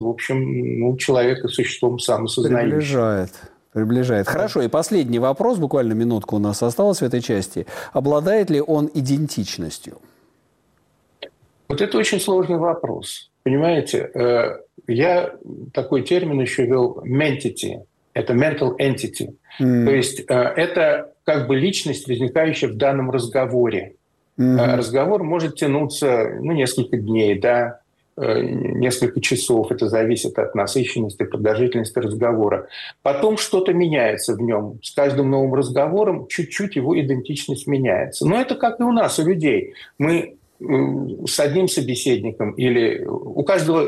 в общем, ну, человека существом самосознающим. Приближает. Хорошо, и последний вопрос, буквально минутка у нас осталась в этой части. Обладает ли он идентичностью? Вот это очень сложный вопрос. Понимаете, я такой термин еще ввел mentity. Это mental entity. То есть это как бы личность, возникающая в данном разговоре. Разговор может тянуться несколько дней, да, несколько часов. Это зависит от насыщенности, продолжительности разговора. Потом что-то меняется в нем. С каждым новым разговором чуть-чуть его идентичность меняется. Но это как и у нас, у людей. Мы с одним собеседником или у каждого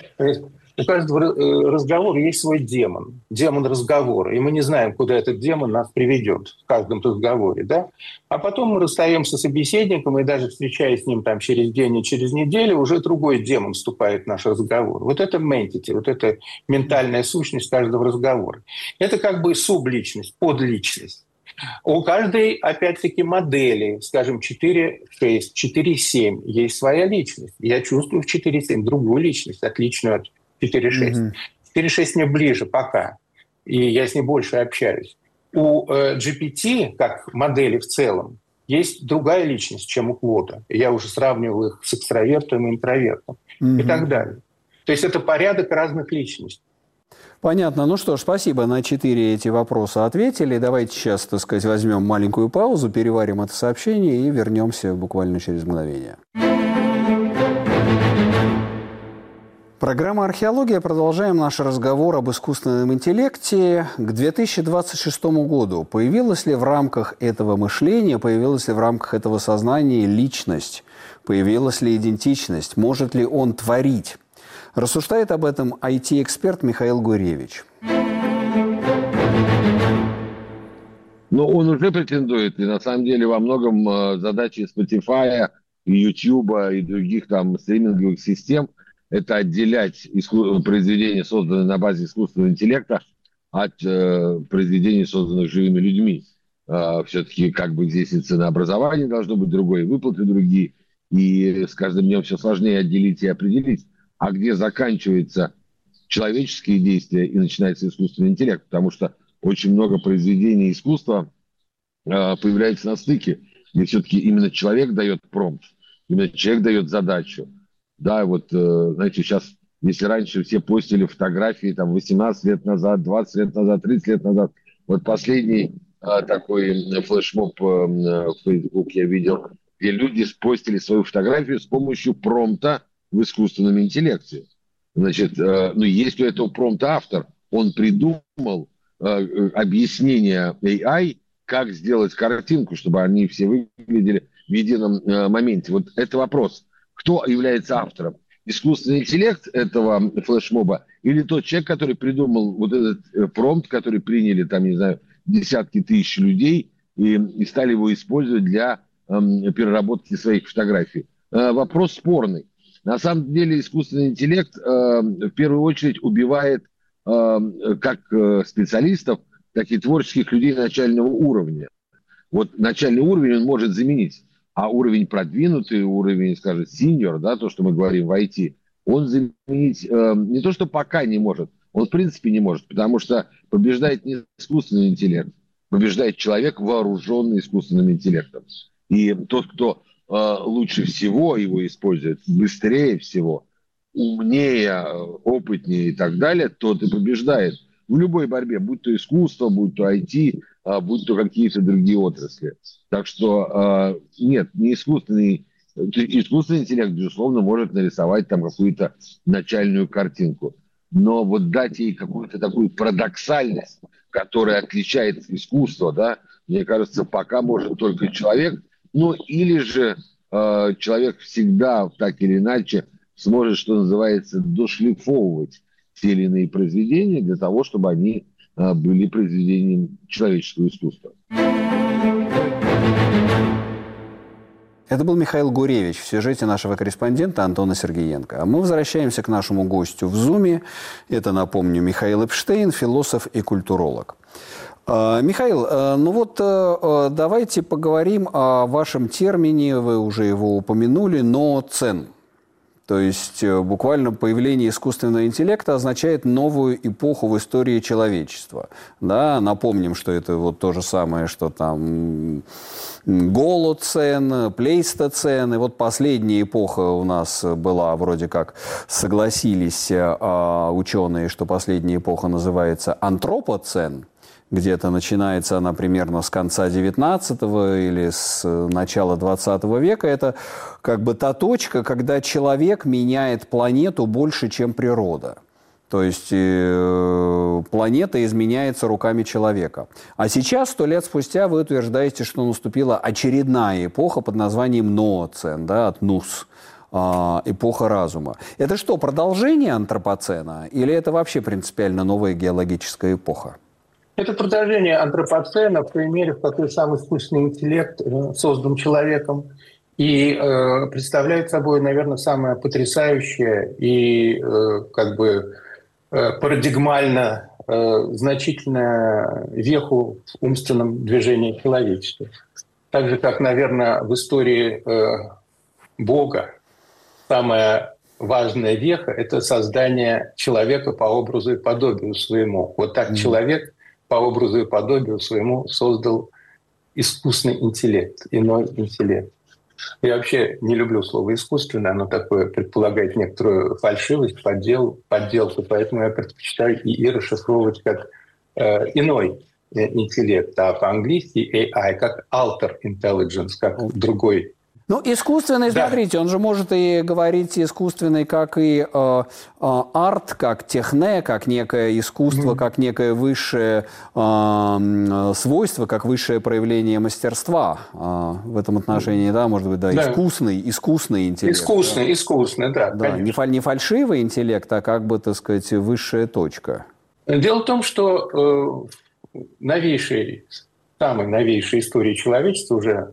разговора есть свой демон разговора, и мы не знаем, куда этот демон нас приведет в каждом разговоре, да? А потом мы расстаемся с собеседником, и даже встречаясь с ним там через день и через неделю, уже другой демон вступает в наш разговор. Вот это ментити, вот это ментальная сущность каждого разговора. Это как бы субличность, подличность. У каждой, опять-таки, модели, скажем, 4.6, 4.7, есть своя личность. Я чувствую в 4.7 другую личность, отличную от 4.6. 4.6 мне ближе пока, и я с ней больше общаюсь. У GPT, как модели в целом, есть другая личность, чем у Клода. Я уже сравнивал их с экстравертом и интровертом и так далее. То есть это порядок разных личностей. Понятно. Ну что ж, спасибо. На 4 эти вопроса ответили. Давайте сейчас, так сказать, возьмем маленькую паузу, переварим это сообщение и вернемся буквально через мгновение. Программа «Археология». Продолжаем наш разговор об искусственном интеллекте. К 2026 году появилась ли в рамках этого мышления, появилась ли в рамках этого сознания личность, появилась ли идентичность, может ли он творить? Рассуждает об этом IT-эксперт Михаил Гуревич. Но он уже претендует, и на самом деле во многом задачи Spotify, YouTube и других там стриминговых систем – это отделять произведения, созданные на базе искусственного интеллекта, от произведений, созданных живыми людьми. Все-таки как бы здесь и ценообразование должно быть другое, и выплаты другие, и с каждым днем все сложнее отделить и определить, а где заканчиваются человеческие действия и начинается искусственный интеллект, потому что очень много произведений искусства появляется на стыке, где все-таки именно человек дает промпт, именно человек дает задачу. Да, вот, знаете, сейчас, если раньше все постили фотографии там 18 лет назад, 20 лет назад, 30 лет назад, вот последний такой флешмоб в Facebook я видел, где люди постили свою фотографию с помощью промпта в искусственном интеллекте. Значит, ну, есть у этого промпта автор, он придумал объяснение AI, как сделать картинку, чтобы они все выглядели в едином моменте. Вот это вопрос. Кто является автором? Искусственный интеллект этого флешмоба или тот человек, который придумал вот этот промпт, который приняли там, не знаю, десятки тысяч людей и стали его использовать для переработки своих фотографий? Вопрос спорный. На самом деле искусственный интеллект в первую очередь убивает как специалистов, так и творческих людей начального уровня. Вот начальный уровень он может заменить, а уровень продвинутый, уровень, скажем, синьор, да, то, что мы говорим в IT, он заменить не то, что пока не может, он в принципе не может, потому что побеждает не искусственный интеллект, побеждает человек, вооруженный искусственным интеллектом. И тот, кто лучше всего его использует, быстрее всего, умнее, опытнее и так далее, тот и побеждает в любой борьбе, будь то искусство, будь то IT, будь то какие-то другие отрасли. Так что нет, не искусственный интеллект, безусловно, может нарисовать там какую-то начальную картинку. Но вот дать ей какую-то такую парадоксальность, которая отличает искусство, да, мне кажется, пока может только человек. Ну, или же человек всегда, так или иначе, сможет, что называется, дошлифовывать те или иные произведения для того, чтобы они были произведением человеческого искусства. Это был Михаил Гуревич в сюжете нашего корреспондента Антона Сергеенко. А мы возвращаемся к нашему гостю в Зуме. Это, напомню, Михаил Эпштейн, философ и культуролог. Михаил, ну вот давайте поговорим о вашем термине, вы уже его упомянули, ноцен. То есть буквально появление искусственного интеллекта означает новую эпоху в истории человечества. Да? Напомним, что это вот то же самое, что там голоцен, плейстоцен. И вот последняя эпоха у нас была, вроде как согласились ученые, что последняя эпоха называется антропоцен. Где-то начинается она примерно с конца 19-го или с начала 20 века. Это как бы та точка, когда человек меняет планету больше, чем природа. То есть планета изменяется руками человека. А сейчас, 100 лет спустя, вы утверждаете, что наступила очередная эпоха под названием нооцен, да, от нус. Эпоха разума. Это что, продолжение антропоцена или это вообще принципиально новая геологическая эпоха? Это продолжение антропоцена в той мере, в какой сам искусственный интеллект создан человеком и представляет собой, наверное, самое потрясающее и как бы парадигмально значительную веху в умственном движении человечества. Так же, как, наверное, в истории Бога самая важная веха – это создание человека по образу и подобию своему. Вот так человек по образу и подобию своему создал искусственный интеллект, иной интеллект. Я вообще не люблю слово «искусственное», оно такое предполагает некоторую фальшивость, подделку, поэтому я предпочитаю и расшифровывать как иной интеллект, а по-английски AI как alter intelligence, как другой. Ну, искусственный, да. Смотрите, он же может и говорить искусственный, как и арт, как техне, как некое искусство, как некое высшее свойство, как высшее проявление мастерства в этом отношении, да, может быть, да, да. Искусный интеллект. Искусный, да. Да, не фальшивый интеллект, а как бы, так сказать, высшая точка. Дело в том, что в самой новейшей истории человечества уже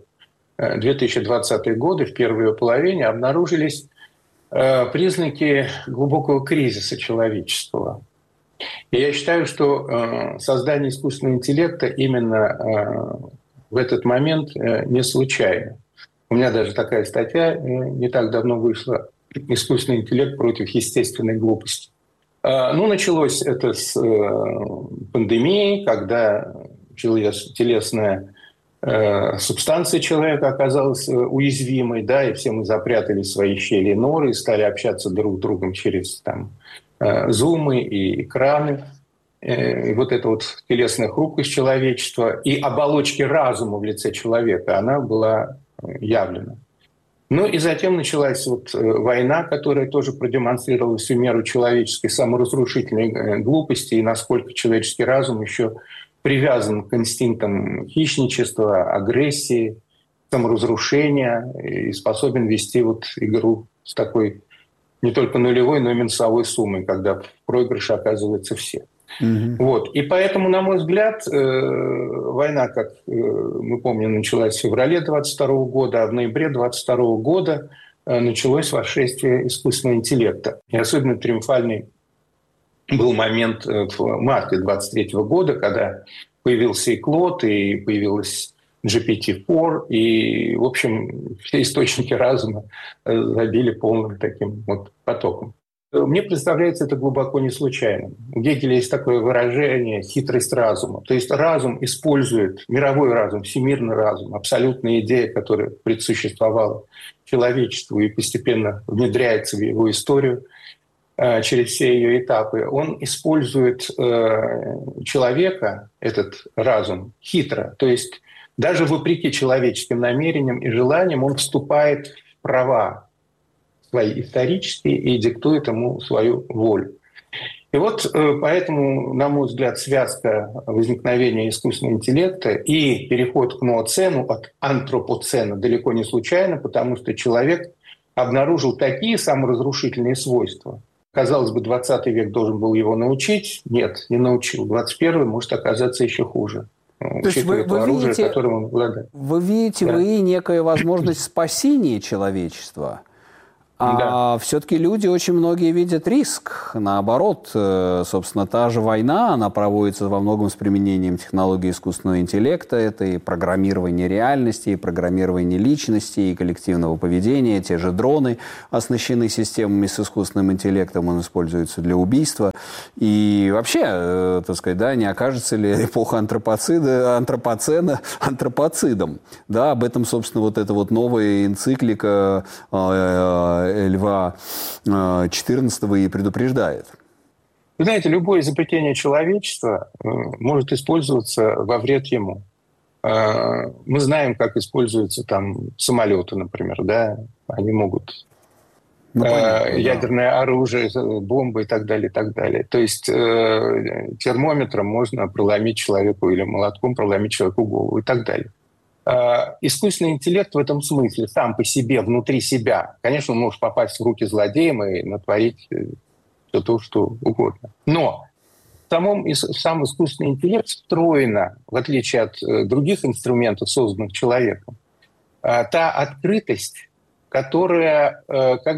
2020-е годы, в первой его половине, обнаружились признаки глубокого кризиса человечества. И я считаю, что создание искусственного интеллекта именно в этот момент не случайно. У меня даже такая статья не так давно вышла «Искусственный интеллект против естественной глупости». Ну, началось это с пандемии, когда телесная субстанция человека оказалась уязвимой, да, и все мы запрятали свои щели и норы и стали общаться друг с другом через зумы и экраны. И вот эта вот телесная хрупкость человечества и оболочки разума в лице человека, она была явлена. Ну и затем началась война, которая тоже продемонстрировала всю меру человеческой саморазрушительной глупости и насколько человеческий разум еще привязан к инстинктам хищничества, агрессии, саморазрушения и способен вести игру с такой не только нулевой, но и минусовой суммой, когда в проигрыше оказываются все. И поэтому, на мой взгляд, война, как мы помним, началась в феврале 2022 года, а в ноябре 2022 года началось восшествие искусственного интеллекта. И особенно триумфальный был момент в марте 2023 года, когда появился и Клод, и появилась GPT-4, и, в общем, все источники разума забили полным таким потоком. Мне представляется это глубоко не случайным. У Гегеля есть такое выражение «хитрость разума». То есть разум использует, мировой разум, всемирный разум, абсолютная идея, которая предсуществовала человечеству и постепенно внедряется в его историю, через все ее этапы, он использует человека, этот разум, хитро. То есть даже вопреки человеческим намерениям и желаниям он вступает в права свои исторические и диктует ему свою волю. И поэтому, на мой взгляд, связка возникновения искусственного интеллекта и переход к нооцену от антропоцена далеко не случайно, потому что человек обнаружил такие саморазрушительные свойства. Казалось бы, 20 век должен был его научить. Нет, не научил. 21-й может оказаться еще хуже. То есть вы видите, которым он обладает. Вы видите некая возможность спасения человечества А все-таки люди очень многие видят риск. Наоборот, собственно, та же война, она проводится во многом с применением технологий искусственного интеллекта. Это и программирование реальности, и программирование личности, и коллективного поведения. Те же дроны оснащены системами с искусственным интеллектом, он используется для убийства. И вообще, так сказать, да, не окажется ли эпоха антропоцена антропоцидом? Да, об этом, собственно, вот эта вот новая энциклика Льва XIV и предупреждает. Вы знаете, любое изобретение человечества может использоваться во вред ему. Мы знаем, как используются там самолеты, например, да, они могут ядерное оружие, бомбы и так далее, и так далее. То есть термометром можно проломить человеку или молотком проломить человеку голову и так далее. Искусственный интеллект в этом смысле сам по себе, внутри себя, конечно, он может попасть в руки злодеям и натворить все то, что угодно. Но сам искусственный интеллект встроена, в отличие от других инструментов, созданных человеком, та открытость, которая, как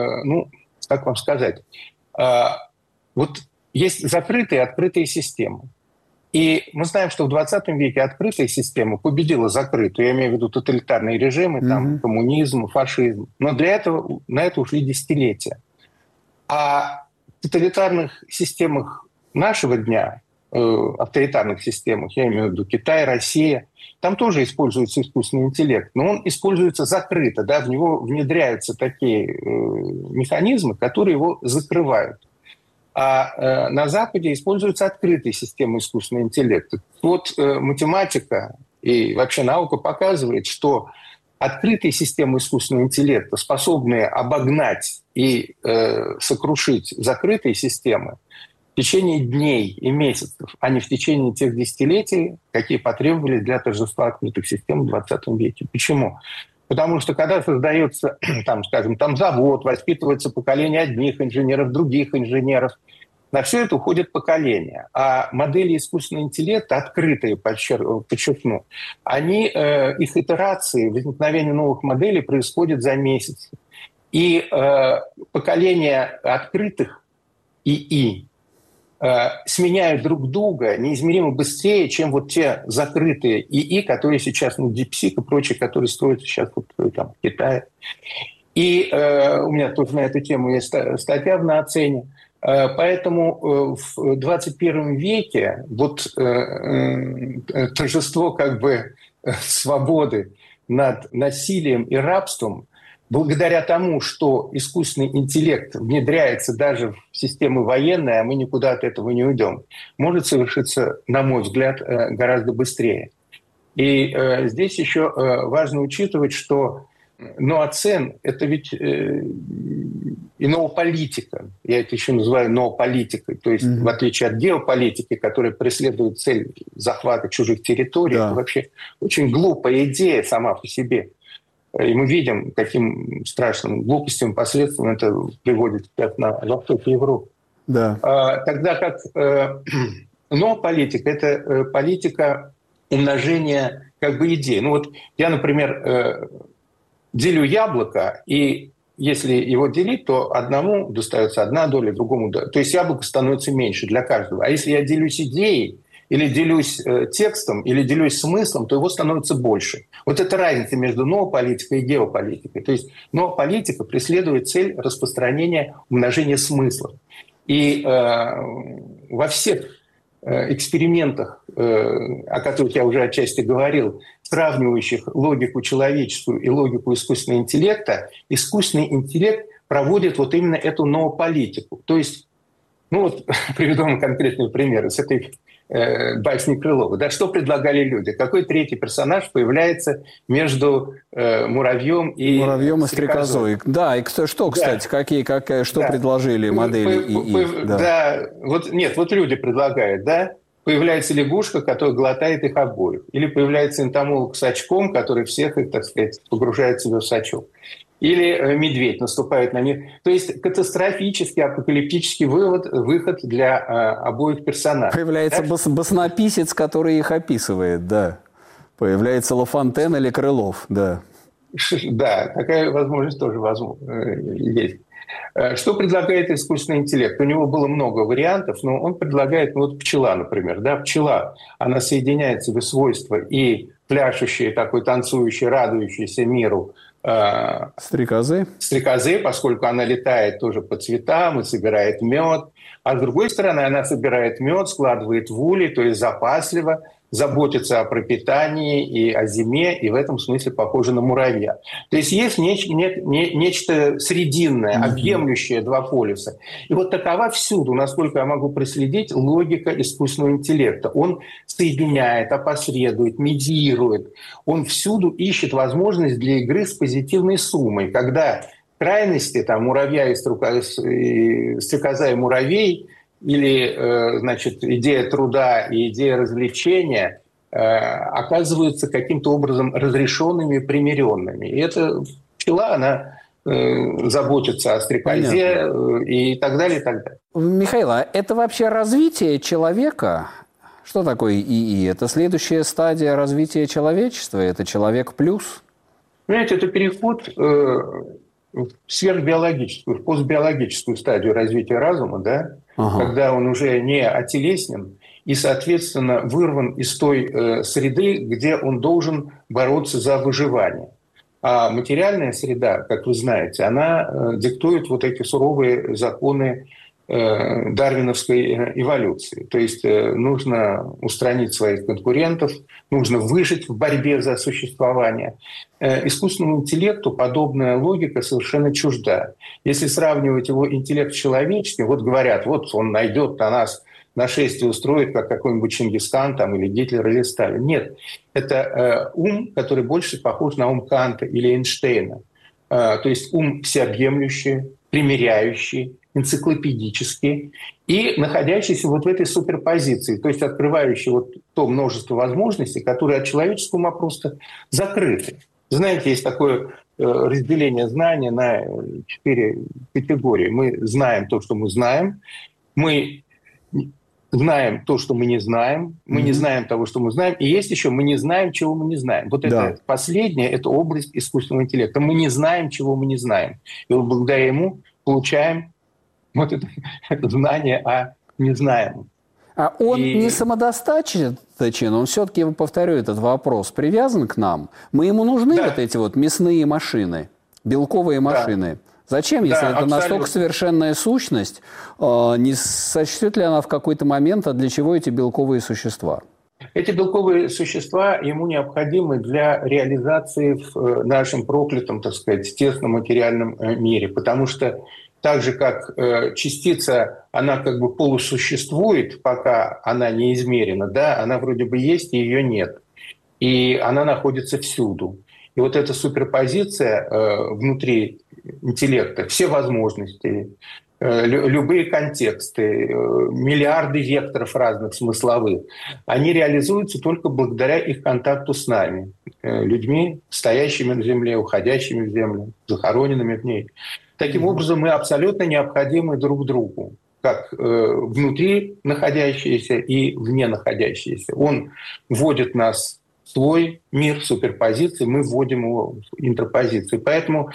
вам сказать, вот есть закрытые и открытые системы. И мы знаем, что в 20 веке открытая система победила закрытую. Я имею в виду тоталитарные режимы, там, коммунизм, фашизм. Но на это ушли десятилетия. А в тоталитарных системах нашего дня, авторитарных системах, я имею в виду Китай, Россия, там тоже используется искусственный интеллект. Но он используется закрыто. Да? В него внедряются такие механизмы, которые его закрывают. А на Западе используется открытая система искусственного интеллекта. Вот математика и вообще наука показывает, что открытые системы искусственного интеллекта, способные обогнать и сокрушить закрытые системы в течение дней и месяцев, а не в течение тех десятилетий, какие потребовались для торжества открытых систем в 20 веке. Почему? Потому что когда создается, там завод, воспитывается поколение одних инженеров, других инженеров, на все это уходит поколение. А модели искусственного интеллекта, открытые, подчеркну, их итерации, возникновение новых моделей происходит за месяц. И поколение открытых ИИ сменяют друг друга неизмеримо быстрее, чем вот те закрытые ИИ, которые сейчас, DeepSeek и прочие, которые строятся сейчас в Китае. И у меня тоже на эту тему есть статья в «Нацене». Поэтому в 21 веке торжество свободы над насилием и рабством, благодаря тому, что искусственный интеллект внедряется даже в системы военные, а мы никуда от этого не уйдем, может совершиться, на мой взгляд, гораздо быстрее. И здесь еще важно учитывать, что нооцен – это ведь и ноополитика. Я это еще называю ноополитикой. То есть, в отличие от геополитики, которая преследует цель захвата чужих территорий, это вообще очень глупая идея сама по себе. И мы видим, каким страшным глупостям, последствиям это приводит на Востоке Европы. Да. Тогда как ноополитика – это политика умножения идей. Я, например, делю яблоко, и если его делить, то одному достается одна доля, другому доля. То есть яблоко становится меньше для каждого. А если я делюсь идеей, или делюсь текстом, или делюсь смыслом, то его становится больше. Вот это разница между ноополитикой и геополитикой. То есть ноополитика преследует цель распространения, умножения смыслов. И во всех экспериментах, о которых я уже отчасти говорил, сравнивающих логику человеческую и логику искусственного интеллекта, искусственный интеллект проводит вот именно эту ноополитику. То есть, приведу вам конкретные примеры с этой басни Крылова. Да, что предлагали люди? Какой третий персонаж появляется между муравьем и стрекозой? Да, и что, кстати, что предложили модели ИИ? Вот люди предлагают, да? Появляется лягушка, которая глотает их обоих. Или появляется энтомолог с очком, который всех их, погружает себе в сачок. Или медведь наступает на них. То есть катастрофический, апокалиптический выход для обоих персонажей. Появляется баснописец, который их описывает, да. Появляется Ла Фонтен или Крылов, да. Да, такая возможность тоже есть. Что предлагает искусственный интеллект? У него было много вариантов, но он предлагает, ну вот пчела, например. Да, пчела, она соединяет в себе свойства и пляшущие, такой танцующий, радующийся миру стрекозы, поскольку она летает тоже по цветам и собирает мед. А с другой стороны, она собирает мед, складывает в улей, то есть запасливо, заботится о пропитании и о зиме, и в этом смысле похожа на муравья. То есть есть нечто срединное, объемлющее два полюса. И вот такова всюду, насколько я могу проследить, логика искусственного интеллекта. Он соединяет, опосредует, медиирует. Он всюду ищет возможность для игры с позитивной суммой. Когда крайности, там, муравья и стрекоза и муравей, или, значит, идея труда и идея развлечения оказываются каким-то образом разрешенными и примиренными. И эта пчела, она заботится о стрекозе и так далее, и так далее. Михаил, а это вообще развитие человека? Что такое ИИ? Это следующая стадия развития человечества? Это человек плюс? Понимаете, это переход в сверхбиологическую, в постбиологическую стадию развития разума, да? Когда он уже не ателеснен и, соответственно, вырван из той среды, где он должен бороться за выживание. А материальная среда, как вы знаете, она диктует вот эти суровые законы дарвиновской эволюции. То есть нужно устранить своих конкурентов, нужно выжить в борьбе за существование. Искусственному интеллекту подобная логика совершенно чужда. Если сравнивать его интеллект с человеческим, вот говорят, вот он найдет на нас нашествие, устроит, как какой-нибудь Чингисхан там, или Гитлер, или Сталин. Нет, это ум, который больше похож на ум Канта или Эйнштейна. То есть ум всеобъемлющий, примиряющий, энциклопедический и находящийся вот в этой суперпозиции, то есть открывающий вот то множество возможностей, которые от человеческого ума просто закрыты. Знаете, есть такое разделение знания на 4 категории. Мы знаем то, что мы знаем, мы знаем то, что мы не знаем, мы не знаем того, что мы знаем, и есть еще мы не знаем, чего мы не знаем. Вот это последнее, это область искусственного интеллекта. Мы не знаем, чего мы не знаем. И вот благодаря ему получаем вот это знание о незнаемом. А он не самодостаточен, он все-таки, повторю этот вопрос, привязан к нам? Мы ему нужны вот эти вот мясные машины, белковые машины? Зачем, если это настолько совершенная сущность, не сочтет ли она в какой-то момент, а для чего эти белковые существа? Эти белковые существа ему необходимы для реализации в нашем проклятом, так сказать, тесном материальном мире, потому что так же, как частица, она как бы полусуществует, пока она не измерена, да, она вроде бы есть, и ее нет. И она находится всюду. И вот эта суперпозиция внутри интеллекта, все возможности, любые контексты, миллиарды векторов разных смысловых, они реализуются только благодаря их контакту с нами, людьми, стоящими на Земле, уходящими в Землю, захороненными в ней. Таким образом, мы абсолютно необходимы друг другу, как внутри находящиеся и вне находящиеся. Он вводит нас в свой мир суперпозиции, мы вводим его в интерпозицию. Поэтому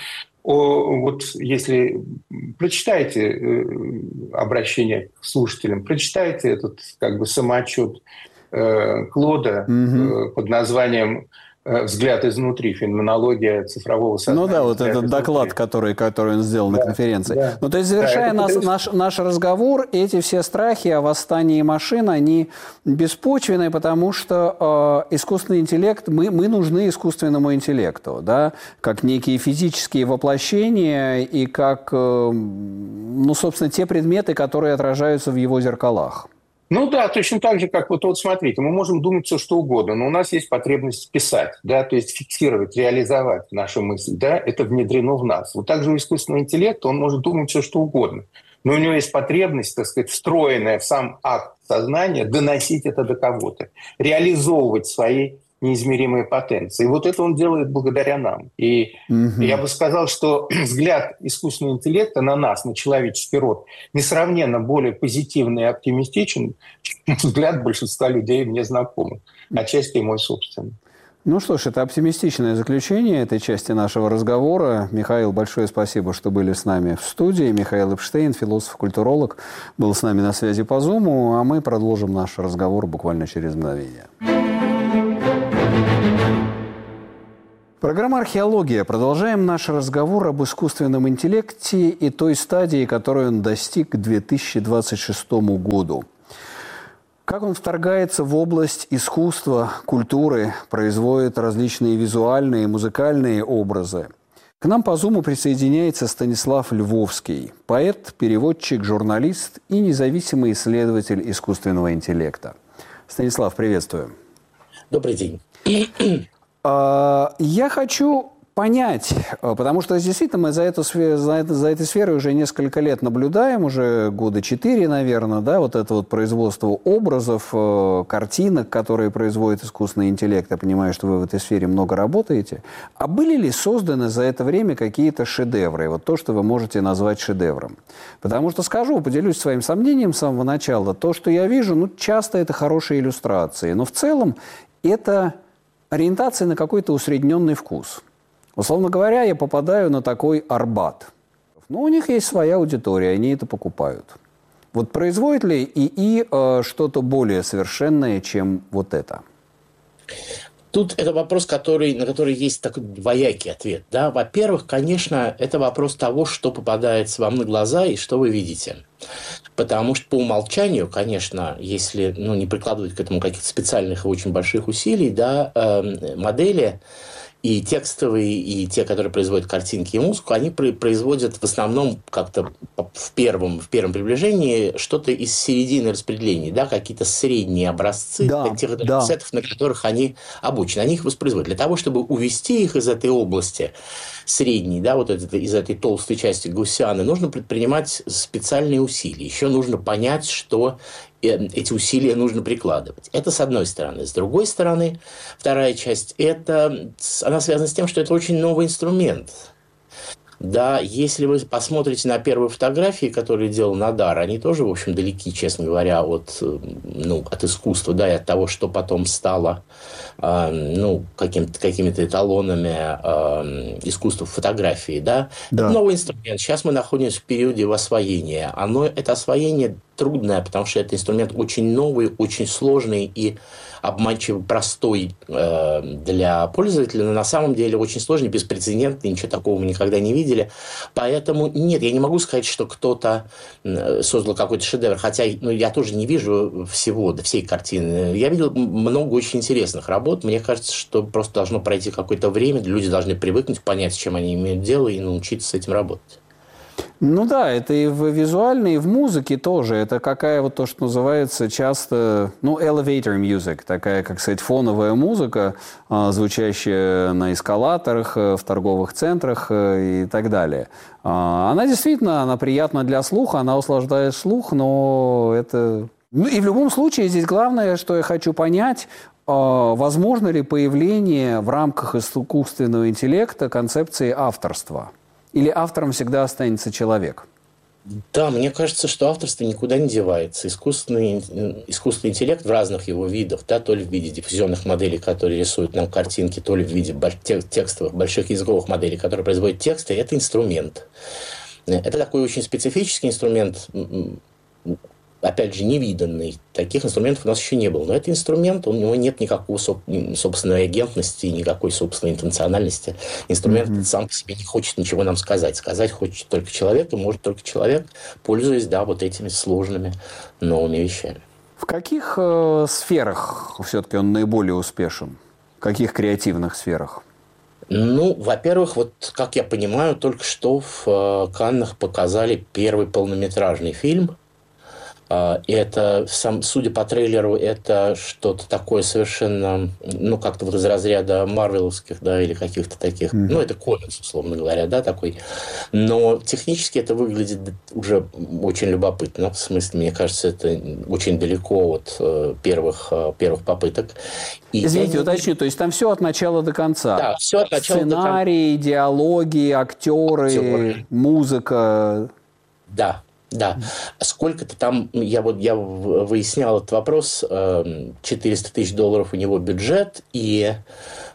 вот если прочитайте обращение к слушателям, прочитайте этот как бы самоотчет Клода под названием «Взгляд изнутри. Феноменология цифрового сознания». Ну да, вот этот доклад, который он сделал на конференции. Да. Ну то есть, завершая наш разговор, эти все страхи о восстании машин, они беспочвенные, потому что искусственный интеллект, мы нужны искусственному интеллекту, да, как некие физические воплощения и как, ну, собственно, те предметы, которые отражаются в его зеркалах. Ну да, точно так же, как вот смотрите, мы можем думать все что угодно, но у нас есть потребность писать, да, то есть фиксировать, реализовать нашу мысль, да, это внедрено в нас. Вот так же у искусственного интеллекта он может думать все что угодно, но у него есть потребность, так сказать, встроенная в сам акт сознания, доносить это до кого-то, реализовывать свои неизмеримые потенции. И вот это он делает благодаря нам. И я бы сказал, что взгляд искусственного интеллекта на нас, на человеческий род, несравненно более позитивный и оптимистичен, чем взгляд большинства людей мне знакомых, отчасти и мой собственный. Ну что ж, это оптимистичное заключение этой части нашего разговора. Михаил, большое спасибо, что были с нами в студии. Михаил Эпштейн, философ-культуролог, был с нами на связи по Зуму, а мы продолжим наш разговор буквально через мгновение. Программа «Археология». Продолжаем наш разговор об искусственном интеллекте и той стадии, которой он достиг к 2026 году. Как он вторгается в область искусства, культуры, производит различные визуальные и музыкальные образы. К нам по Зуму присоединяется Станислав Львовский, поэт, переводчик, журналист и независимый исследователь искусственного интеллекта. Станислав, приветствую. Добрый день. Я хочу понять, потому что действительно мы за этой сферой уже несколько лет наблюдаем, уже года 4, наверное, да, вот это вот производство образов, картинок, которые производит искусственный интеллект. Я понимаю, что вы в этой сфере много работаете. А были ли созданы за это время какие-то шедевры? Вот то, что вы можете назвать шедевром. Потому что поделюсь своим сомнением с самого начала. То, что я вижу, часто это хорошие иллюстрации, но в целом это ориентация на какой-то усредненный вкус. Условно говоря, я попадаю на такой Арбат. Но у них есть своя аудитория, они это покупают. Вот производит ли ИИ что-то более совершенное, чем вот это? Тут это вопрос, на который есть такой двоякий ответ. Да? Во-первых, конечно, это вопрос того, что попадается вам на глаза и что вы видите. Потому что по умолчанию, конечно, если не прикладывать к этому каких-то специальных и очень больших усилий, да, модели и текстовые, и те, которые производят картинки и музыку, они производят в основном как-то в первом приближении что-то из середины распределения, да, какие-то средние образцы тех сетов, на которых они обучены. Они их воспроизводят. Для того, чтобы увести их из этой области средней, да, вот из этой толстой части гауссиана, нужно предпринимать специальные усилия. Еще нужно понять, что эти усилия нужно прикладывать. Это с одной стороны. С другой стороны, вторая часть, она связана с тем, что это очень новый инструмент. Да, если вы посмотрите на первые фотографии, которые делал Надар, они тоже, в общем, далеки, честно говоря, от искусства, да, и от того, что потом стало какими-то эталонами искусства фотографии, да. Это новый инструмент. Сейчас мы находимся в периоде его освоения. Это освоение трудное, потому что это инструмент очень новый, очень сложный и обманчиво простой для пользователя, но на самом деле очень сложный, беспрецедентный, ничего такого мы никогда не видели. Поэтому нет, я не могу сказать, что кто-то создал какой-то шедевр, хотя я тоже не вижу всей картины. Я видел много очень интересных работ. Мне кажется, что просто должно пройти какое-то время, люди должны привыкнуть, понять, с чем они имеют дело, и научиться с этим работать. Ну да, это и в визуальной, и в музыке тоже. Это какая вот то, что называется часто, elevator music, такая, как сказать, фоновая музыка, звучащая на эскалаторах, в торговых центрах и так далее. Она действительно, приятна для слуха, она услаждает слух, но это... и в любом случае здесь главное, что я хочу понять, возможно ли появление в рамках искусственного интеллекта концепции авторства? Или автором всегда останется человек? Да, мне кажется, что авторство никуда не девается. Искусственный интеллект в разных его видах, да, то ли в виде диффузионных моделей, которые рисуют нам картинки, то ли в виде текстовых, больших языковых моделей, которые производят тексты, это инструмент. Это такой очень специфический инструмент, опять же, невиданный. Таких инструментов у нас еще не было. Но это инструмент, у него нет никакой собственной агентности, никакой собственной интенциональности. Инструмент сам по себе не хочет ничего нам сказать. Сказать хочет только человек, и может только человек, пользуясь, вот этими сложными новыми вещами. В каких сферах все-таки он наиболее успешен? В каких креативных сферах? Во-первых, как я понимаю, только что в Каннах показали первый полнометражный фильм. Это, судя по трейлеру, это что-то такое совершенно, как-то из разряда марвеловских, да, или каких-то таких, это комикс, условно говоря, да, такой. Но технически это выглядит уже очень любопытно. В смысле, мне кажется, это очень далеко от первых попыток. Извините, уточню, то есть там все от начала до конца? Да, все от начала до конца. Сценарий, диалоги, актеры, музыка. Да. Сколько-то там, я выяснял этот вопрос, $400 тысяч у него бюджет, и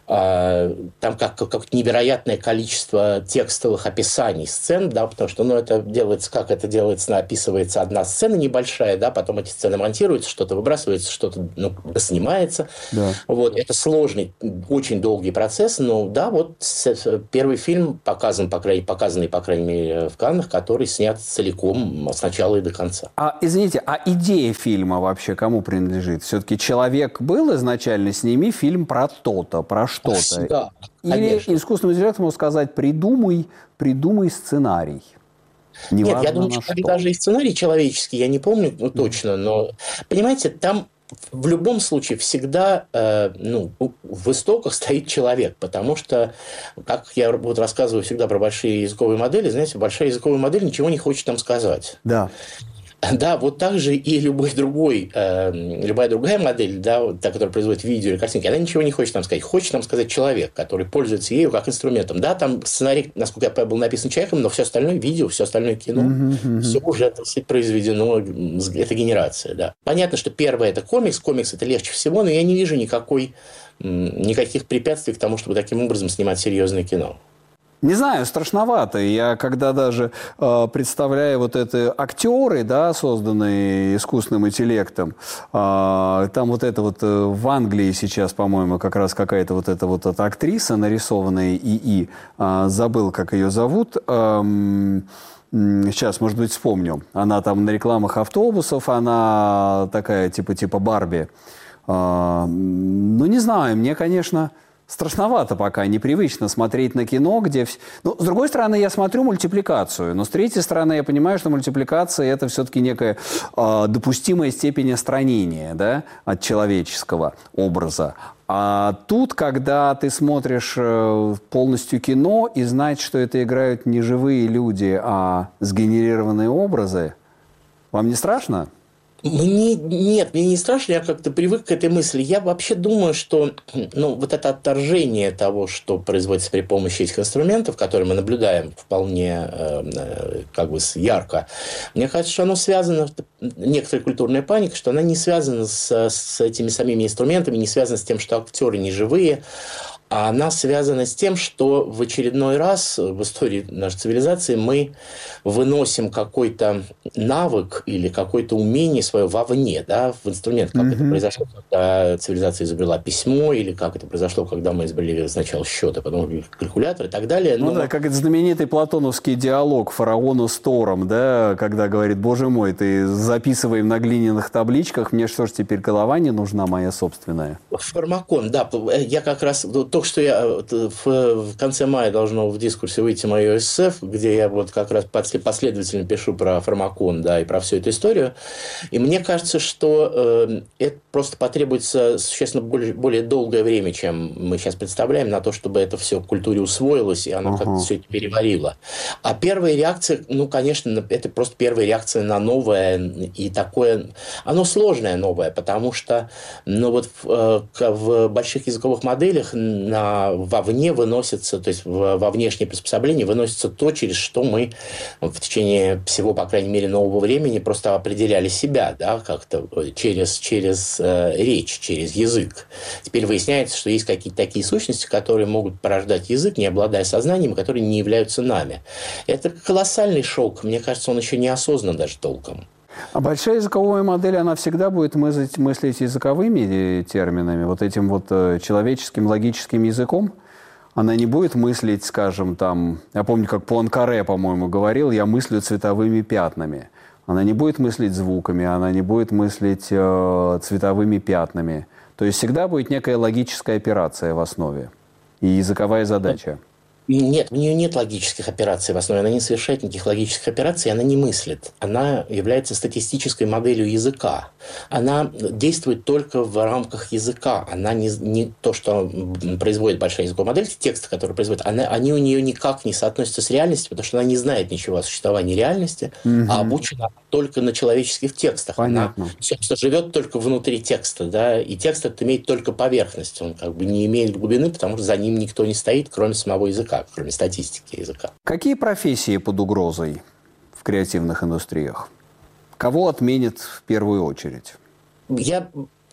там как невероятное количество текстовых описаний сцен, да, потому что, это делается, как это делается, описывается одна сцена небольшая, да, потом эти сцены монтируются, что-то выбрасывается, что-то, снимается. Да. Вот, это сложный, очень долгий процесс, но, да, вот первый фильм показанный, по крайней мере, в Каннах, который снят целиком с начала и до конца. Извините, идея фильма вообще кому принадлежит? Все-таки человек был изначально, сними фильм про то-то, про что-то. Да, или искусственному интеллекту можно сказать, придумай сценарий. Неважно. Нет, я думаю, что даже и сценарий человеческий, я не помню точно, но, понимаете, там в любом случае всегда в истоках стоит человек, потому что, как я рассказываю всегда про большие языковые модели, знаете, большая языковая модель ничего не хочет нам сказать. Да. Да, вот так же и любая другая модель, да, та, которая производит видео или картинки, она ничего не хочет нам сказать. Хочет нам сказать человек, который пользуется ею как инструментом. Да, там сценарий, насколько я понимаю, был написан человеком, но все остальное видео, все остальное кино, все уже, так сказать, произведено, это генерация, да. Понятно, что первое – это комикс это легче всего, но я не вижу никаких препятствий к тому, чтобы таким образом снимать серьезное кино. Не знаю, страшновато. Я когда даже представляю вот это актеры, да, созданные искусственным интеллектом, там в Англии сейчас, по-моему, как раз какая-то эта актриса, нарисованная ИИ, забыл, как ее зовут. Сейчас, может быть, вспомню. Она там на рекламах автобусов, она такая типа Барби. Не знаю, мне, конечно... Страшновато пока, непривычно смотреть на кино, где... с другой стороны, я смотрю мультипликацию, но с третьей стороны, я понимаю, что мультипликация – это все-таки некая допустимая степень отстранения, да, от человеческого образа. А тут, когда ты смотришь полностью кино и знаешь, что это играют не живые люди, а сгенерированные образы, вам не страшно? Мне не страшно, я как-то привык к этой мысли. Я вообще думаю, что вот это отторжение того, что производится при помощи этих инструментов, которые мы наблюдаем вполне ярко, мне кажется, что оно связано, некоторая культурная паника, что она не связана с этими самими инструментами, не связана с тем, что актеры не живые, а она связана с тем, что в очередной раз в истории нашей цивилизации мы выносим какой-то навык или какое-то умение свое вовне, да, в инструмент. Как это произошло, когда цивилизация изобрела письмо, или как это произошло, когда мы изобрели сначала счет, а потом калькулятор и так далее. Да, как это знаменитый платоновский диалог фараона с Тором, да, когда говорит: «Боже мой, ты записываем на глиняных табличках, мне что ж теперь голова не нужна моя собственная?» Фармакон, да, я как раз... Только что в конце мая должно в дискурсе выйти мое эссе, где я как раз последовательно пишу про фармакон, да, и про всю эту историю. И мне кажется, что это просто потребуется существенно более долгое время, чем мы сейчас представляем, на то, чтобы это все в культуре усвоилось, и оно как-то все это переварило. А первая реакция, конечно, это просто первая реакция на новое, и такое... Оно сложное новое, потому что в больших языковых моделях вовне выносится, то есть во внешнее приспособление выносится то, через что мы в течение всего, по крайней мере, нового времени просто определяли себя, да, как-то через речь, через язык. Теперь выясняется, что есть какие-то такие сущности, которые могут порождать язык, не обладая сознанием, которые не являются нами. Это колоссальный шок. Мне кажется, он еще не осознан даже толком. А большая языковая модель, она всегда будет мыслить языковыми терминами, вот этим человеческим логическим языком? Она не будет мыслить, скажем, там... Я помню, как Пуанкаре, по-моему, говорил: «Я мыслю цветовыми пятнами». Она не будет мыслить звуками, она не будет мыслить цветовыми пятнами. То есть всегда будет некая логическая операция в основе и языковая задача. Нет, у нее нет логических операций в основе, она не совершает никаких логических операций, она не мыслит. Она является статистической моделью языка. Она действует только в рамках языка. Она не то, что производит большая языковая модель, тексты, которые производит, они у нее никак не соотносятся с реальностью, потому что она не знает ничего о существовании реальности, а обучена только на человеческих текстах. Понятно. Она, собственно, живет только внутри текста, да, и текст этот имеет только поверхность, он не имеет глубины, потому что за ним никто не стоит, кроме самого языка, кроме статистики языка. Какие профессии под угрозой в креативных индустриях? Кого отменят в первую очередь? Я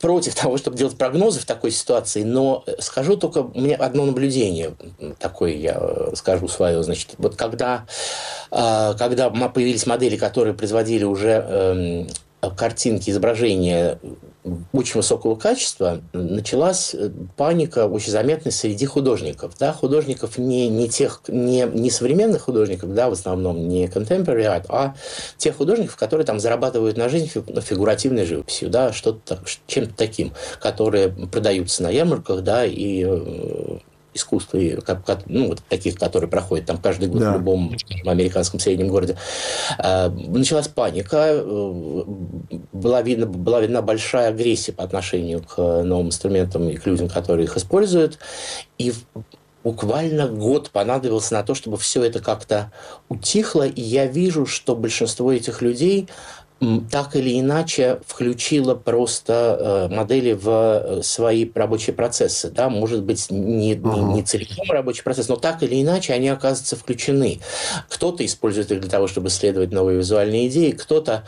против того, чтобы делать прогнозы в такой ситуации, но скажу только, у меня одно наблюдение такое, я скажу свое. Значит, вот когда появились модели, которые производили уже картинки, изображения очень высокого качества, началась паника очень заметная среди художников. Да? Художников не современных художников, да, в основном не contemporary art, а тех художников, которые там зарабатывают на жизнь фигуративной живописью, да, чем-то таким, которые продаются на ярмарках, да, и искусства, вот таких, которые проходят там каждый год в любом американском среднем городе. Началась паника, была видна большая агрессия по отношению к новым инструментам и к людям, которые их используют. И буквально год понадобился на то, чтобы все это как-то утихло. И я вижу, что большинство этих людей так или иначе включила просто модели в свои рабочие процессы. Да? Может быть, не целиком рабочий процесс, но так или иначе они оказываются включены. Кто-то использует их для того, чтобы исследовать новые визуальные идеи, кто-то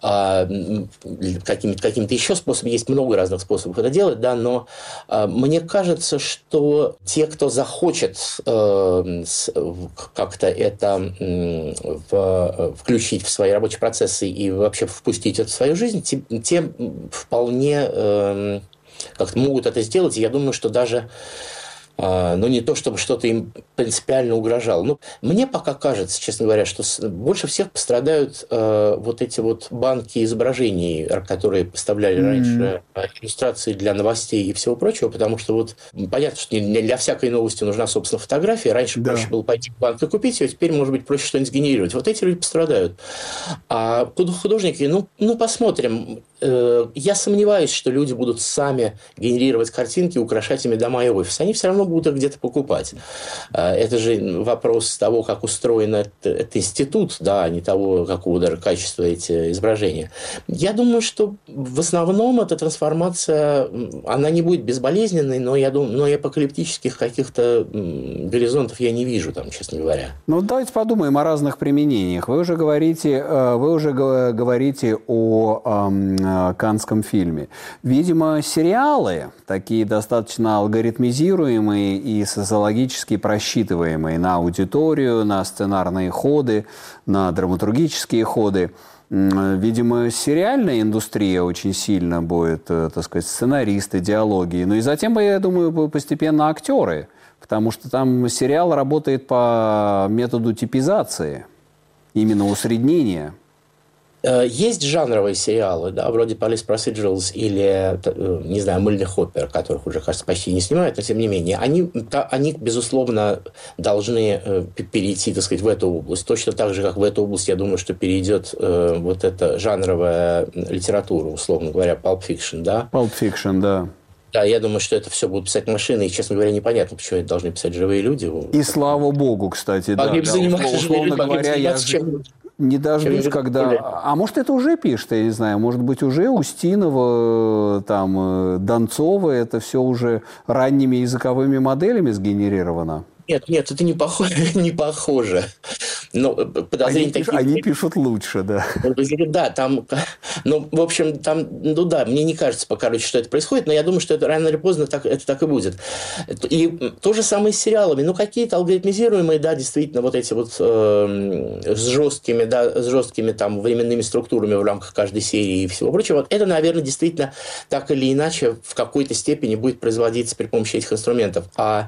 какими-то еще способами. Есть много разных способов это делать, да? Но мне кажется, что те, кто захочет как-то это включить в свои рабочие процессы и вообще впустить это в свою жизнь, те вполне как-то могут это сделать. И я думаю, что даже не то, чтобы что-то им принципиально угрожало. Но мне пока кажется, честно говоря, что больше всех пострадают вот эти вот банки изображений, которые поставляли раньше иллюстрации для новостей и всего прочего, потому что вот понятно, что не для всякой новости нужна, собственно, фотография. Раньше проще было пойти в банк и купить ее, теперь, может быть, проще что-нибудь сгенерировать. Вот эти люди пострадают. А художники, посмотрим. Я сомневаюсь, что люди будут сами генерировать картинки, украшать ими дома и офис. Они все равно будут их где-то покупать. Это же вопрос того, как устроен этот институт, да, а не того, какого даже качества эти изображения. Я думаю, что в основном эта трансформация, она не будет безболезненной, но я думаю, но и апокалиптических каких-то горизонтов я не вижу, там, честно говоря. Давайте подумаем о разных применениях. Вы уже говорите о каннском фильме. Видимо, сериалы, такие достаточно алгоритмизируемые и социологически просчитываемые на аудиторию, на сценарные ходы, на драматургические ходы. Видимо, сериальная индустрия очень сильно будет, так сказать, сценаристы, диалоги. И затем, я думаю, постепенно актеры, потому что там сериал работает по методу типизации, именно усреднения. Есть жанровые сериалы, да, вроде Police Procedurals или, не знаю, Мыльный Хоппер, которых уже, кажется, почти не снимают, но тем не менее, они безусловно, должны перейти, так сказать, в эту область. Точно так же, как в эту область, я думаю, что перейдет вот эта жанровая литература, условно говоря, Pulp Fiction, да? Pulp Fiction, да. Да, я думаю, что это все будут писать машины, и, честно говоря, непонятно, почему это должны писать живые люди. И слава богу, кстати, да. Условно говоря, я не дождусь, когда... А может, это уже пишет, я не знаю. Может быть, уже Устинова, там, Донцова, это все уже ранними языковыми моделями сгенерировано? Нет, это не похоже. Но подозрения они пишут лучше, да. Да, там, в общем, там, мне не кажется пока, что это происходит, но я думаю, что это рано или поздно это так и будет. И то же самое с сериалами. Какие-то алгоритмизируемые, да, действительно, вот эти вот с жесткими там временными структурами в рамках каждой серии и всего прочего, вот это, наверное, действительно так или иначе в какой-то степени будет производиться при помощи этих инструментов. А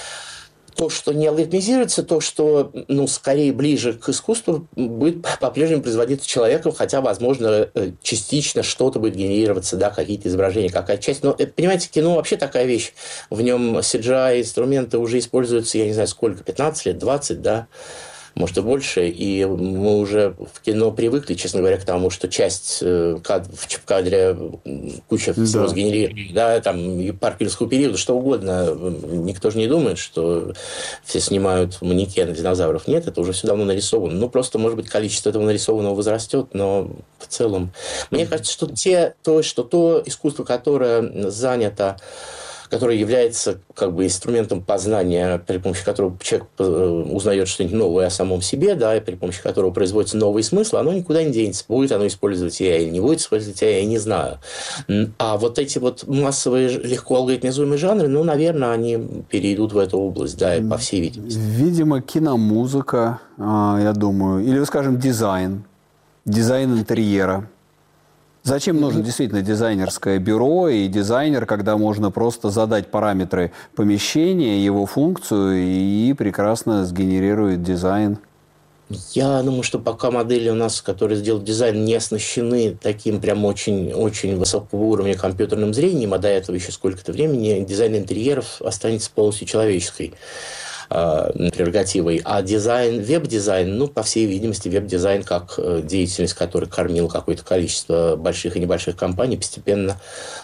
то, что не алгоритмизируется, то, что, скорее ближе к искусству, будет по-прежнему производиться человеком, хотя, возможно, частично что-то будет генерироваться, да, какие-то изображения, какая-то часть. Но, понимаете, кино вообще такая вещь. В нем CGI-инструменты уже используются, я не знаю, сколько, 15 лет, 20, да, может и больше, и мы уже в кино привыкли, честно говоря, к тому, что часть в кадре куча всего сгенерирована, да, там и парк юрского периода, что угодно. Никто же не думает, что все снимают манекены динозавров. Нет, это уже все давно нарисовано. Просто, может быть, количество этого нарисованного возрастет, но в целом... Мне кажется, что то искусство, которое занято который является как бы инструментом познания, при помощи которого человек узнает что-нибудь новое о самом себе, да, и при помощи которого производится новый смысл, оно никуда не денется. Будет оно использовать AI или не будет использовать AI, я не знаю. А вот эти вот массовые, легко алгоритмизуемые жанры, ну, наверное, они перейдут в эту область, да, по всей видимости. Видимо, киномузыка, я думаю, или, скажем, дизайн интерьера. Зачем нужно действительно дизайнерское бюро и дизайнер, когда можно просто задать параметры помещения, его функцию, и прекрасно сгенерирует дизайн? Я думаю, что пока модели у нас, которые сделают дизайн, не оснащены таким прям очень высокого уровня компьютерным зрением, а до этого еще сколько-то времени, дизайн интерьеров останется полностью человеческой прерогативой. А дизайн, веб-дизайн, ну, по всей видимости, веб-дизайн как деятельность, которая кормила какое-то количество больших и небольших компаний, постепенно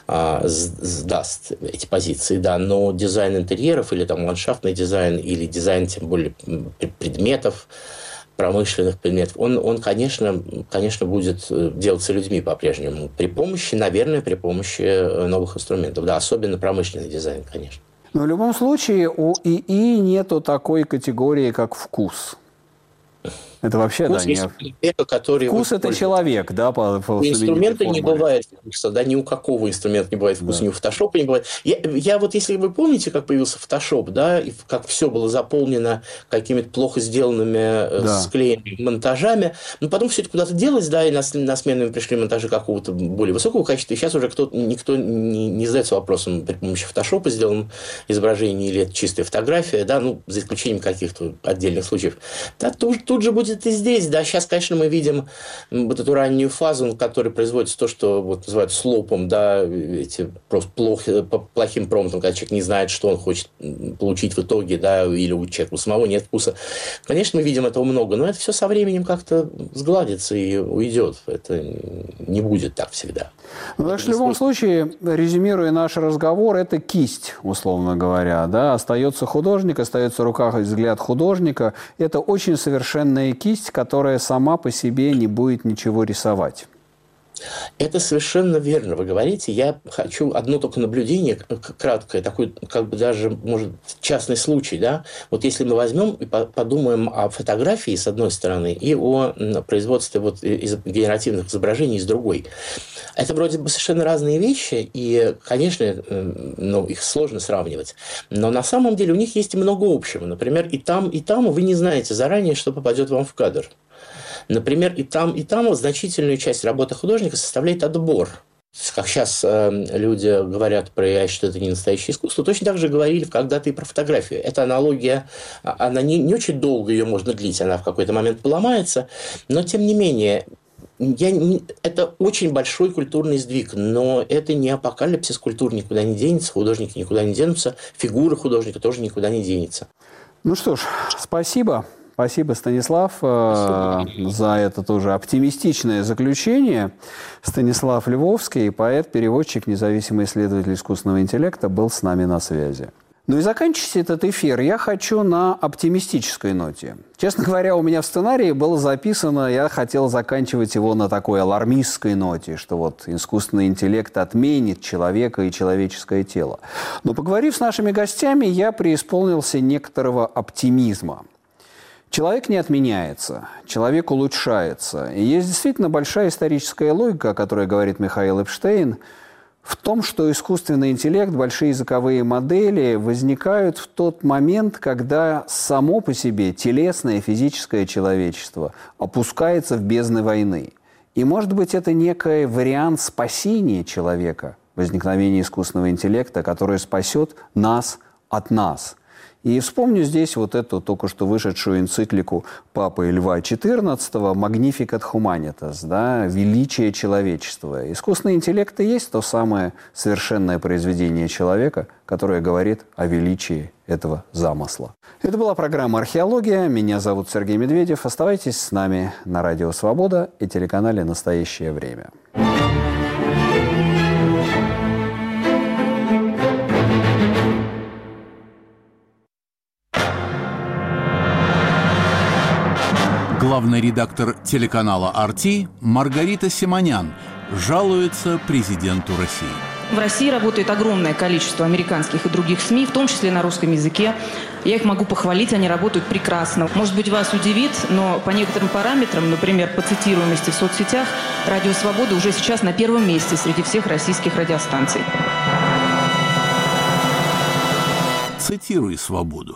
сдаст эти позиции, да. Но дизайн интерьеров или там ландшафтный дизайн, или дизайн, тем более, предметов, промышленных предметов, он конечно, будет делаться людьми по-прежнему. При помощи новых инструментов. Да, особенно промышленный дизайн, конечно. Но в любом случае у ИИ нету такой категории, как вкус. Это вообще, вкус, да, не... человека, который вкус – это человек, да, по у инструмента не бывает вкуса, да, ни у какого инструмента не бывает вкуса, да. Ни у фотошопа не бывает. Я вот, если вы помните, как появился фотошоп, да, и как все было заполнено какими-то плохо сделанными склеенными монтажами, но потом все это куда-то делось, да, и на смену им пришли монтажи какого-то более высокого качества, и сейчас уже никто не задается вопросом, при помощи фотошопа сделано изображение или это чистая фотография, да, ну, за исключением каких-то отдельных случаев. Да, тут же будет и здесь, да, сейчас, конечно, мы видим вот эту раннюю фазу, в которой производится то, что вот называют слопом, да, эти просто плохим промптом, когда человек не знает, что он хочет получить в итоге, да, или у человека самого нет вкуса. Конечно, мы видим этого много, но это все со временем как-то сгладится и уйдет. Это не будет так всегда. Ну, так что в любом случае, резюмируя наш разговор, это кисть, условно говоря, да, остается художник, остается в руках и взгляд художника. Это очень совершенная кисть, которая сама по себе не будет ничего рисовать. Это совершенно верно, вы говорите. Я хочу одно только наблюдение, краткое, такой, как бы даже, может, частный случай, да. Вот если мы возьмем и подумаем о фотографии, с одной стороны, и о производстве вот генеративных изображений с другой. Это вроде бы совершенно разные вещи, и, конечно, ну, их сложно сравнивать. Но на самом деле у них есть много общего. Например, и там вы не знаете заранее, что попадет вам в кадр. Например, и там значительную часть работы художника составляет отбор. Как сейчас люди говорят про AI, что это не настоящее искусство, точно так же говорили когда-то и про фотографию. Эта аналогия, она не очень долго ее можно длить, она в какой-то момент поломается, но тем не менее, это очень большой культурный сдвиг, но это не апокалипсис, культура никуда не денется, художники никуда не денутся, фигура художника тоже никуда не денется. Ну что ж, спасибо. Спасибо, Станислав, за это тоже оптимистичное заключение. Станислав Львовский, поэт, переводчик, независимый исследователь искусственного интеллекта, был с нами на связи. Ну и заканчивать этот эфир я хочу на оптимистической ноте. Честно говоря, у меня в сценарии было записано, я хотел заканчивать его на такой алармистской ноте, что вот искусственный интеллект отменит человека и человеческое тело. Но поговорив с нашими гостями, я преисполнился некоторого оптимизма. Человек не отменяется, человек улучшается. И есть действительно большая историческая логика, о которой говорит Михаил Эпштейн, в том, что искусственный интеллект, большие языковые модели возникают в тот момент, когда само по себе телесное, физическое человечество опускается в бездны войны. И, может быть, это некий вариант спасения человека, возникновения искусственного интеллекта, который спасет нас от нас. И вспомню здесь вот эту только что вышедшую энциклику Папы Льва XIV «Magnificat Humanitas», да, «Величие человечества». Искусственный интеллект и есть то самое совершенное произведение человека, которое говорит о величии этого замысла. Это была программа «Археология». Меня зовут Сергей Медведев. Оставайтесь с нами на Радио Свобода и телеканале «Настоящее время». Главный редактор телеканала «RT» Маргарита Симонян жалуется президенту России. В России работает огромное количество американских и других СМИ, в том числе на русском языке. Я их могу похвалить, они работают прекрасно. Может быть, вас удивит, но по некоторым параметрам, например, по цитируемости в соцсетях, «Радио Свобода» уже сейчас на первом месте среди всех российских радиостанций. Цитируй «Свободу».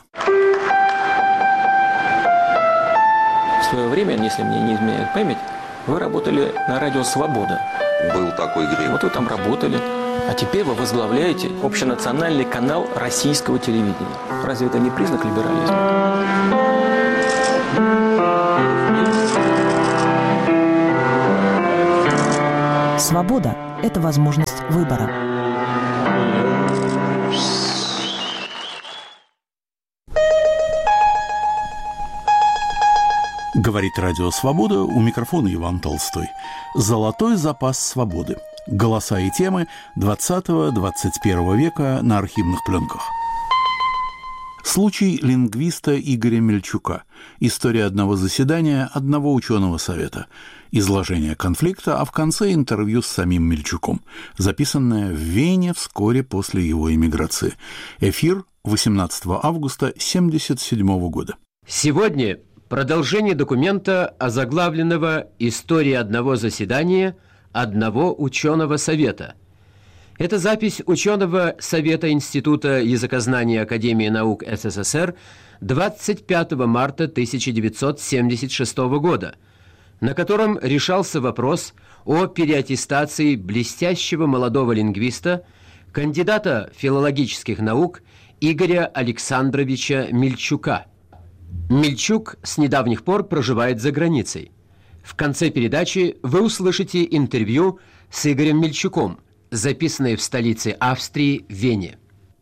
В свое время, если мне не изменяет память, вы работали на радио «Свобода». Был такой грех. Вот вы там работали. А теперь вы возглавляете общенациональный канал российского телевидения. Разве это не признак либерализма? Свобода – это возможность выбора. Говорит радио «Свобода», у микрофона Иван Толстой. Золотой запас свободы. Голоса и темы 20-21 века на архивных пленках. Случай лингвиста Игоря Мельчука. История одного заседания одного ученого совета. Изложение конфликта, а в конце интервью с самим Мельчуком, записанное в Вене вскоре после его эмиграции. Эфир 18 августа 1977 года. Сегодня продолжение документа, озаглавленного «История одного заседания одного ученого совета». Это запись ученого совета Института языкознания Академии наук СССР 25 марта 1976 года, на котором решался вопрос о переаттестации блестящего молодого лингвиста, кандидата филологических наук Игоря Александровича Мельчука. Мельчук с недавних пор проживает за границей. В конце передачи вы услышите интервью с Игорем Мельчуком, записанное в столице Австрии, Вене.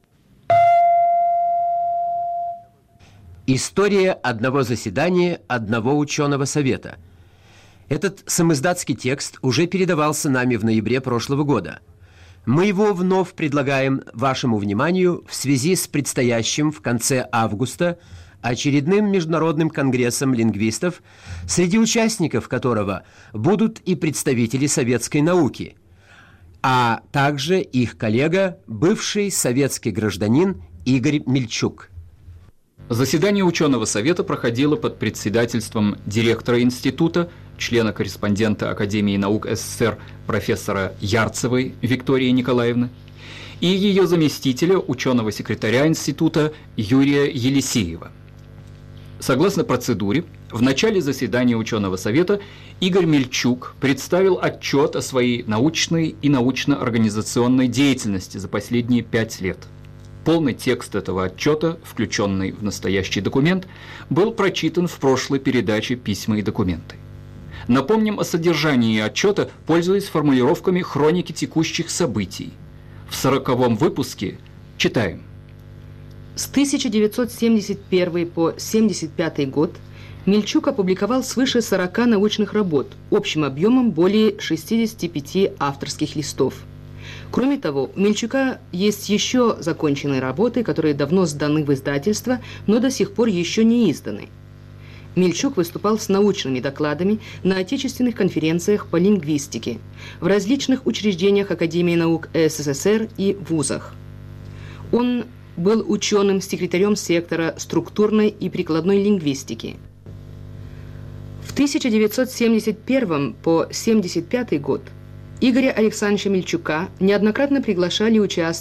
История одного заседания одного ученого совета. Этот самиздатский текст уже передавался нами в ноябре прошлого года. Мы его вновь предлагаем вашему вниманию в связи с предстоящим в конце августа очередным международным конгрессом лингвистов, среди участников которого будут и представители советской науки, а также их коллега, бывший советский гражданин Игорь Мельчук. Заседание ученого совета проходило под председательством директора института, члена-корреспондента Академии наук СССР профессора Ярцевой Виктории Николаевны и ее заместителя, ученого-секретаря института Юрия Елисеева. Согласно процедуре, в начале заседания ученого совета Игорь Мельчук представил отчет о своей научной и научно-организационной деятельности за последние 5 лет. Полный текст этого отчета, включенный в настоящий документ, был прочитан в прошлой передаче «Письма и документы». Напомним о содержании отчета, пользуясь формулировками хроники текущих событий. В 40-м выпуске читаем. С 1971 по 1975 год Мельчук опубликовал свыше 40 научных работ, общим объемом более 65 авторских листов. Кроме того, у Мельчука есть еще законченные работы, которые давно сданы в издательство, но до сих пор еще не изданы. Мельчук выступал с научными докладами на отечественных конференциях по лингвистике, в различных учреждениях Академии наук СССР и вузах. Он был ученым-секретарем сектора структурной и прикладной лингвистики. В 1971 по 1975 год Игоря Александровича Мельчука неоднократно приглашали участвовать